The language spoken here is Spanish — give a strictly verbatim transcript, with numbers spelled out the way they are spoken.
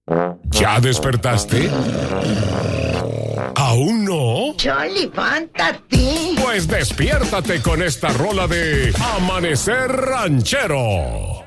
¿Ya despertaste? ¿Aún no? Chole, levántate. Pues despiértate con esta rola de Amanecer Ranchero.